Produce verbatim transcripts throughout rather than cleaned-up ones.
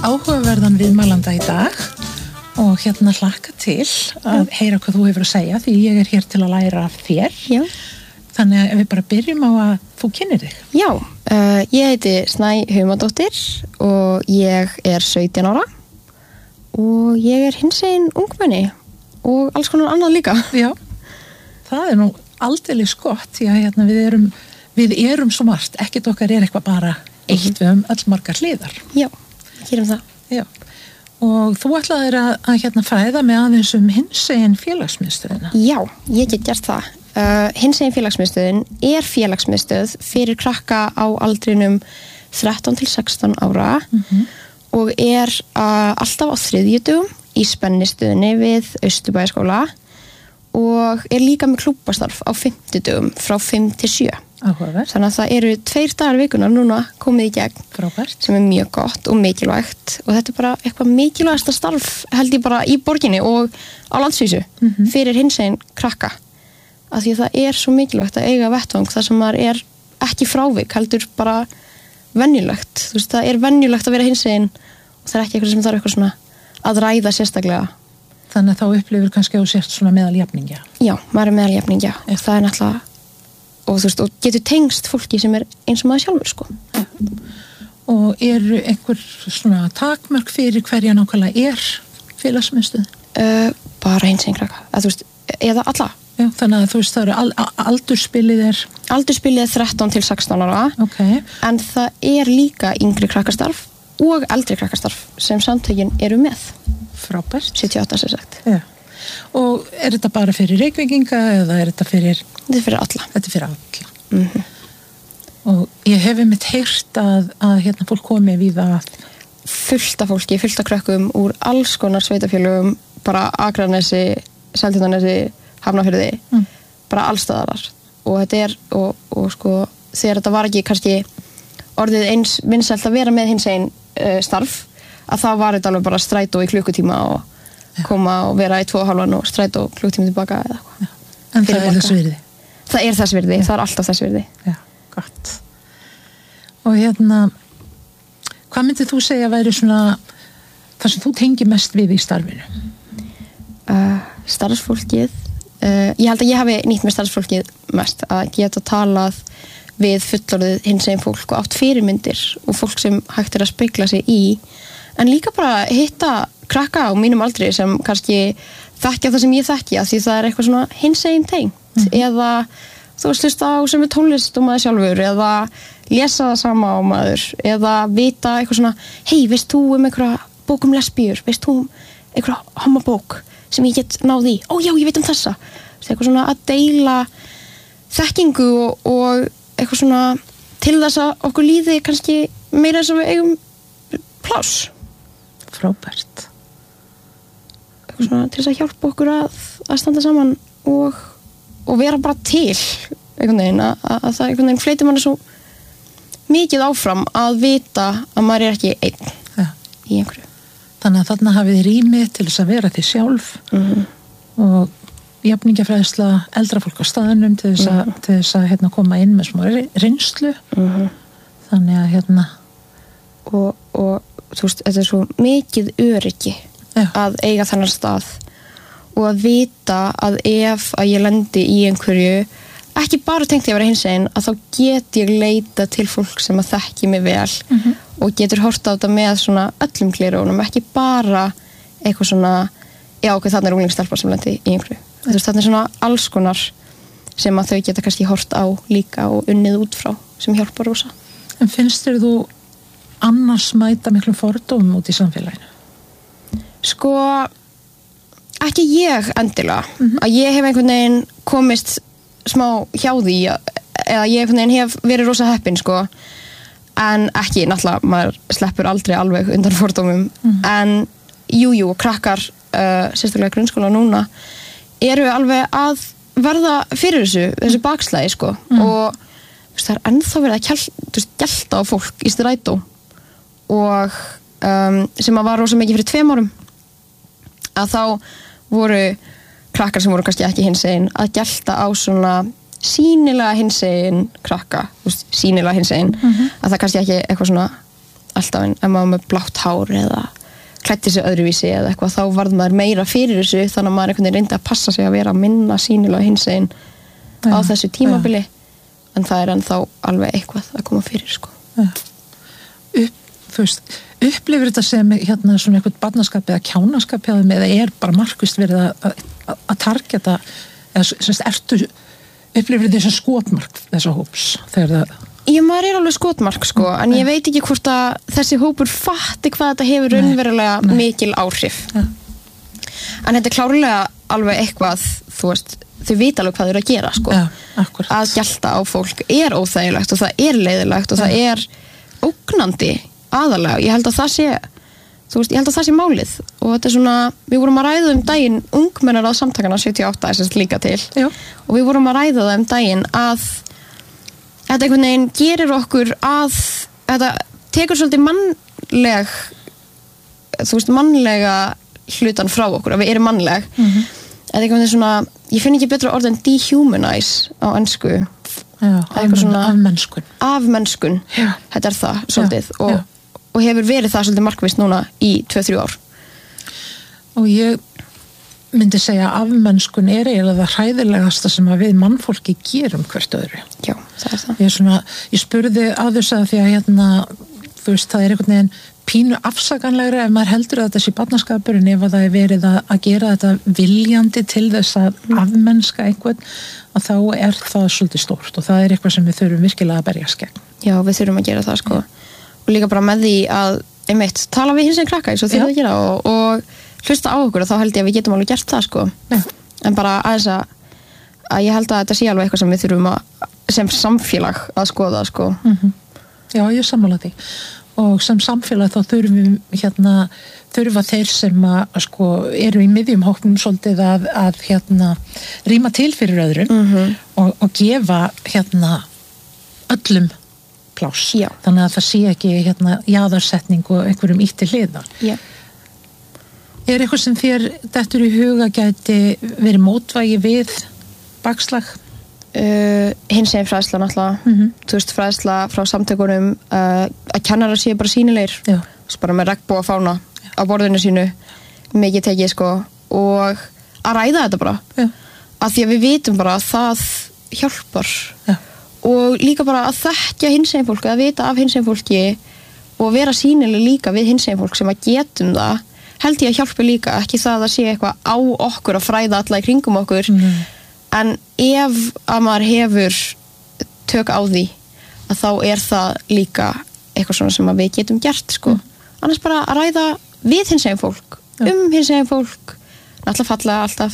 áhugaverðan viðmælanda í dag og hérna hlakka til að heyra hvað þú hefur að segja því ég er hér til að læra af þér. Já. Þannig að ef við bara byrjum á að þú kynnir þig. Já, uh, ég heiti Snæ Humadóttir og ég er sautján ára og ég er hinsegin ungmenni og alls konar annað líka. Já, það er nú aldeilis gott því að hérna, við, erum, við erum svo margt, ekkert okkar er eitthvað bara eitt, mm-hmm. við höfum öll margar hliðar. Já, gerum það. Já, og þú ætlaðir að, að hérna fræða með aðeins um hinsegin félagsmiðstöðina. Já, ég get gert það. Uh, hinsegin félagsmiðstöðin er félagsmiðstöð fyrir krakka á aldrinum þrettán til sextán ára mm-hmm. og er uh, alltaf á þriðjudugum í spennistöðinni við Austurbæjarskóla og er líka með klúbbastarf á fimmtudugum frá fimm til sjö. Áhugavert. Þannig að það eru tveir dagar vikunar núna komið í gegn. Frábært. Sem er mjög gott og mikilvægt og þetta er bara eitthvað mikilvægasta starf held ég bara í borginni og á landsvísu mm-hmm. fyrir hinsegin krakka. Af því að það er svo mikilvægt að eiga vettvang þar sem maður er ekki frávik heldur bara venjulegt. Þú veist, það er venjulegt að vera hinsegin og það er ekki eitthvað sem þarf eitthvað svona að ræða sérstaklega. Þannig að þá upplifir kannski á sért svona meðaljafningja. Já, maður er meðaljafningja og það er náttúrulega og þú veist, og getur tengst fólki sem er eins og maður sjálfur, sko. Ja. Og eru einhver svona takmörk fyrir hverja nákvæmlega er félagsmiðstöð? Uh, bara hinsegin krakka, að þú veist, eða alla. Já, þannig að þú veist, það eru al- aldurspilið er... Aldurspilið er þrettán til sextán ára, okay. En það er líka yngri krakkastarf og eldri krakkastarf sem samtökin eru með. Frábært. sjötíu og átta sem sagt. Já. Og er þetta bara fyrir Reykvíkinga eða er þetta fyrir... Þetta er fyrir alla. Þetta er fyrir alla. Mm-hmm. Og ég hef einmitt heyrt að, að hérna fólk komi við að... Fullt af fólki, fullt af krökkum úr alls konar sveitafélögum, bara Akranesi, Seltjarnarnesi, Hafnarfirði, mm. bara allstaðar. Og þetta er, og, og sko, þegar þetta var ekki kannski orðið eins vinsælt að vera með hinsegin uh, starf, að það var þetta alveg bara strætó í klukkutíma og Já. Koma og vera í tvo og hálfan og strætó klukkutíma tilbaka eða eitthvað. En það er þess virði? Það er þess virði, Já. Það er alltaf þess virði. Já, gott. Og hérna, hvað myndir þú segja að væri svona það sem þú tengir mest við í starfinu? Uh, starfsfólkið, uh, ég held að ég hafi nýtt með starfsfólkið mest, að geta talað við fullorðið hinsegin fólk og átt fyrirmyndir og fólk sem hægt er að spegla sig í, en líka bara hitta krakka á mínum aldri sem kannski þekkja það sem ég þekkja því það er eitthvað svona hinsegin tengt mm-hmm. eða þú veist hlusta á sem er tónlist og maður sjálfur eða lesa það sama á maður eða vita eitthvað svona hei, veist þú um einhverja bók um lesbíur veist þú um einhverja homabók sem ég get náð í, ó já, ég veit um þessa eitthvað svona að deila þekkingu og, og eitthvað svona til þess að okkur líði kannski meira sem við eigum pláss. Frábært. Eitthvað svona til þess að hjálpa okkur að, að standa saman og, og vera bara til einhvern veginn, að, að það einhvern veginn fleitir manni svo mikið áfram að vita að maður er ekki einn ja. Í einhverju. Þannig að þarna hafið þið rými til þess að vera þið sjálf mm-hmm. og jafningjafræðsla eldra fólk á staðnum til þess að, mm-hmm. til þess að hérna, koma inn með smá reynslu mm-hmm. þannig að hérna og, og þú veist, þetta er svo mikið öryggi Já. Að eiga þennan stað og að vita að ef að ég lendi í einhverju ekki bara tengt ég að vera hinsegin að þá get ég leita til fólk sem að þekki mig vel mm-hmm. og getur horft á þetta með svona öllum gleraunum, ekki bara eitthvað svona, já ok, þarna er unglingstelpa sem lendi í einhverju. Þú veist, þarna er svona alls konar sem að þau geta kannski hort á líka og unnið út frá sem hjálpar rosa. En finnst þér þú annars mæta miklum fordómum út í samfélaginu? Sko, ekki ég endilega. Mm-hmm. Að ég hef einhvern veginn komist smá hjá því eða ég einhvern veginn hef verið rosa heppin sko. En ekki, náttúrulega, maður sleppur aldrei alveg undan fordómum. Mm-hmm. En jú, jú, krakkar, uh, sérstaklega grunnskóla núna, eru alveg að verða fyrir þessu, þessu bakslægi sko. Mm. Og veist, það er ennþá verið að kjál, gelta á fólk í strætó og um, sem að var rosa mikið fyrir tveim árum að þá voru krakkar sem voru kannski ekki hinsegin að gelta á svona sýnilega hinsegin krakka, veist, sýnilega hinsegin mm-hmm. að það kannski ekki eitthvað svona alltaf en ef maður með blátt hár eða klæddi sig öðruvísi eða eitthvað, þá varð maður meira fyrir þessu, þannig að maður einhvern veginn reyndi að passa sig að vera minna sýnilega hinsegin á Já, þessu tímabili, en það er ennþá alveg eitthvað að koma fyrir, sko. Já. Upp, þú veist, upplifir þetta sem hérna svona eitthvað barnaskap eða kjánaskap hjá þeim, eða er bara markvist verið að, að, að targeta, eða semst ertu, upplifir þetta sem skotmark þessa hóps, þegar það... Já, maður er alveg skotmark, sko, mm, en ég veit ekki hvort að þessi hópur fatti hvað þetta hefur raunverulega mikil áhrif. Ja. En þetta er klárlega alveg eitthvað, þú veist, þau vita alveg hvað þau eru að gera, sko. Ja, akkurat. Að gjalta á fólk er óþægilegt og það er leiðilegt og ja. Það er ógnandi aðalega. Ég held að það sé, þú veist, ég held að það sé málið. Og þetta er svona, við vorum að ræða um daginn, ungmennar á samtakana sjötíu og átta er sérst líka til. Já. Og við vorum að ræða það um daginn að þetta einhvern veginn gerir okkur að, þetta tekur svolítið mannleg, þú veist, mannlega hlutan frá okkur, að við erum mannleg. Mm-hmm. Þetta er einhvern veginn svona, ég finn ekki betra orð en dehumanize á ensku. Já, svona, afmennskun. Afmennskun, já. Þetta er það svolítið já, og, já. Og hefur verið það svolítið markvist núna í tvö til þrjú ár. Og ég myndi segja að afmennskun er eiginlega það hræðilegasta sem að við mannfólki gerum hvert öðru. Já, það er það. Ég, svona, ég spurði að þess að því að hérna, þú veist, það er einhvern veginn pínu afsakanlegra ef maður heldur að þetta sé barnaskapurinn, ef að það er verið að, að gera þetta viljandi til þess að mm. afmennska einhvern, að þá er það svolítið stórt og það er eitthvað sem við þurfum virkilega að berjast gegn. Já, við þurfum að gera það, sko. Ja. Og líka bara með því að, einmitt, tala við hins en krakka eins og þurfum að gera og, og hlusta á okkur og þá held ég að við getum alveg gert það, sko. Ja. En bara aðeins að, að ég held að þetta sé alveg eitthvað sem við þurfum að, sem samfélag að skoða, sko. Mm-hmm. Já, ég sammála því. Og sem samfélag þá þurfum við hérna, þurfa þeir sem að sko eru í miðjum hóknum svolítið að, að hérna rýma til fyrir öðrum mm-hmm. og, og gefa hérna öllum pláss. Já. Þannig að það sé ekki hérna jaðarsetning og einhverjum ítt til hliðar. Já. Er eitthvað sem þér dettur í huga gæti verið mótvægi við bakslag? Uh, hins eginn fræðsla náttúrulega mm-hmm. þú veist, fræðsla frá samtökunum uh, að kennara séu bara sýnilegir bara með regnboga fána Já. Á borðinu sínu mikið tekið sko og að ræða þetta bara Já. Að því að við vitum bara að það hjálpar Já. Og líka bara að þekkja hins eginn fólk að vita af hins eginn fólki og vera sýnileg líka við hins eginn fólk sem að getum það held ég að hjálpa líka, ekki það að sé eitthvað á okkur að fræða alla í kringum okkur mm. En ef að maður hefur tök á því að þá er það líka eitthvað svona sem við getum gert sko. Mm. Annars bara að ræða við hins eginn fólk, ja. Um hins eginn fólk, náttúrulega fallega alltaf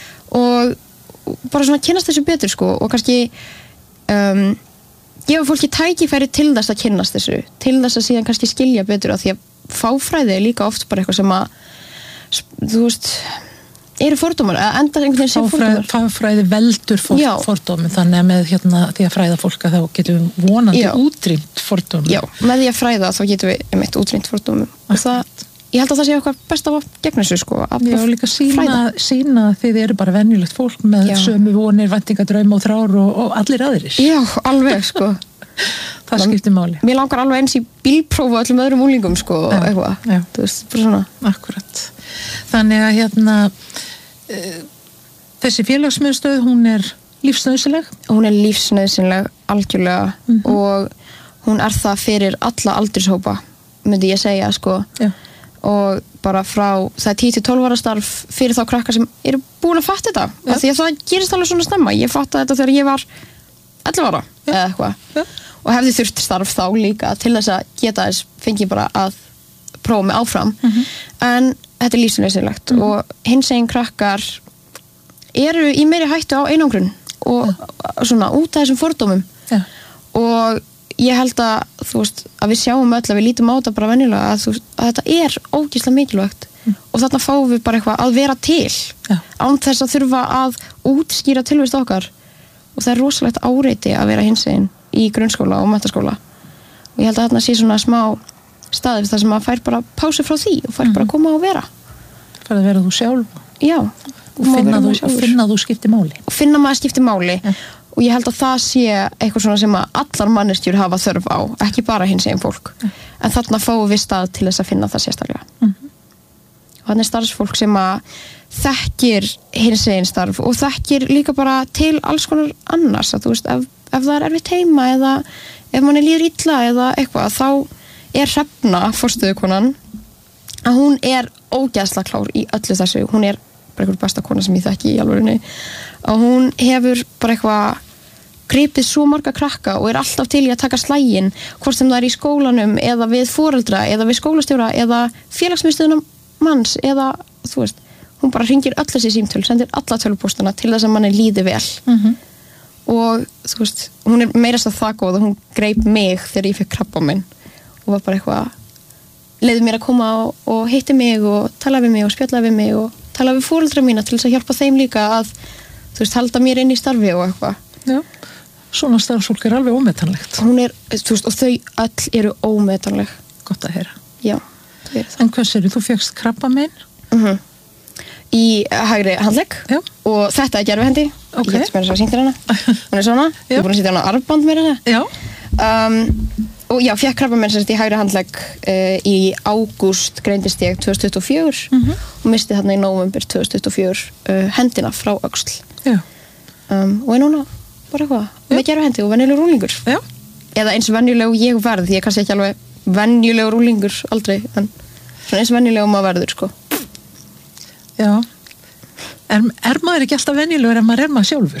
og bara svona kynnast þessu betur sko og kannski um, gefa fólki tækifæri til þess að kynnast þessu, til þess að síðan kannski skilja betur að því að fáfræði er líka oft bara eitthvað sem að, þú veist... eru fordómar, að enda einhvern veginn sem fordómar. Fagfræði veldur for, fordómum, þannig að með hérna, því að fræða fólk að þá getum við vonandi Já. Útrýmt fordómum. Já, með því að fræða þá getum við einmitt útrýmt fordómum. Og það, ég held að það sé okkar besta gegn þessu sko. Já, líka sína, sína þið eru bara venjulegt fólk með Já. Sömu vonir, væntingadraum og þrár og, og allir aðrir. Já, alveg sko. Það skiptir máli. Mér langar alveg eins í bílprófu öllum öðrum úlingum sko, eitthvað. Já. Þú veist, bara svona. Akkurat. Þannig að hérna uh, þessi félagsmiðstöð, hún er lífsnauðsynleg? Hún er lífsnauðsynleg algjörlega mm-hmm. og hún er það fyrir alla aldurshópa, myndi ég segja sko. Já. Og bara frá, það er tíu til tólf ára starf fyrir þá krakkar sem eru búin að fatta þetta. Af því að það gerist alveg svona snemma. Ég fatta þetta þegar ég var ellefu ára Já. Eða eitthvað. Og hefði þurft starf þá líka til þess að geta þess fengi bara að prófa mig áfram. Mm-hmm. En þetta er lífsnauðsynlegt mm-hmm. og hinsegin krakkar eru í meiri hættu á einangrun og ja. Svona út af þessum fordómum ja. Og ég held að þú veist að við sjáum öll að við lítum á þetta bara venjulega að, veist, að þetta er ógeðslega mikilvægt mm. og þarna fáum við bara eitthvað að vera til ja. Án þess að þurfa að útskýra tilvist okkar og það er rosalegt áreiti að vera hinsegin í grunnskóla og menntaskóla og ég held að þarna sé svona smá staðið þar sem maður fær bara pásu frá því og fær mm-hmm. bara að koma og vera fær að vera þú sjálf Já, og finna þú, finna þú skipti máli og finna maður skipti máli ja. og ég held að það sé eitthvað svona sem að allar manneskjur hafa þörf á, ekki bara hinsegin fólk mm. en þarna fáum við stað til þess að finna það sérstaklega mm-hmm. og þannig starfsfólk sem að þekkir hinsegin starf og þekkir líka bara til alls konar annars að þú veist, ef, ef það er erfitt heima eða ef manni líður illa eða eitthvað, þá er Hrefna, forstöðukonan að hún er ógeðslega klár í öllu þessu, hún er bara einhver besta kona sem ég þekki í alvörunni og hún hefur bara eitthvað gripið svo marga krakka og er alltaf til í að taka slægin hvort sem það er í skólanum eða við foreldra eða við skólastjóra eða félagsmiðstöðunum manns eða þú veist, hún bara hringir öll þessi símtöl, sendir alla tölvupóstana til þess að manni líði vel mm-hmm. og þú veist, hún er meirast að það góð og hún greip mig þegar ég fekk krabbamein og var bara eitthvað leiði mér að koma og, og hitti mig og tala við mig og spjalla við mig og tala við foreldra mína til þess að hjálpa þeim líka að þú veist, halda mér inn í starfi og eitthvað. Já, svona starfsfólk er alveg ómetanlegt. Hún er, þú veist, og þau öll eru ómetanleg. Gott að heyra. Já, þau eru það. En hvað sér, þú fékkst krabbamein? Mhm. Í hægri handlegg. Já. Og þetta er gerfuhendi. Ok. Ég get mér þess að sýnta hérna. Hún er svona. Ég er búin að sýta hérna armband með þetta. Já. Um, og já, fékk krabbamein sem sagt í hægri handlegg uh, í ágúst greindist ég tvö þúsund tuttugu og fjögur mm-hmm. og misti þarna í nóvember tvö þúsund tuttugu og fjögur uh, hendina frá öxl. Já. Um, og er núna bara eitthvað, með gerfuhendi og venjulegur rúlingur. Já. Eða eins venjuleg ég verð, ég er kannski ekki alveg venjulegur rúlingur aldrei, en svona eins venjuleg maður verður, sko. Já. Er, er maður ekki alltaf venjulegur en maður er maður sjálfur?